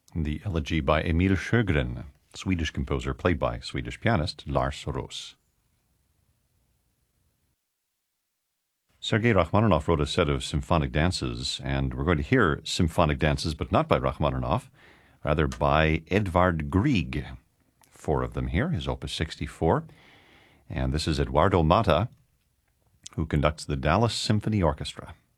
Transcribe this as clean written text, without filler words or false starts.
The Elegy by Emil Sjögren, Swedish composer played by Swedish pianist Lars Roos. Sergei Rachmaninoff wrote a set of symphonic dances, and we're going to hear symphonic dances, but not by Rachmaninoff, rather by Edvard Grieg. 4 of them here, his Opus 64. And this is Eduardo Mata, who conducts the Dallas Symphony Orchestra.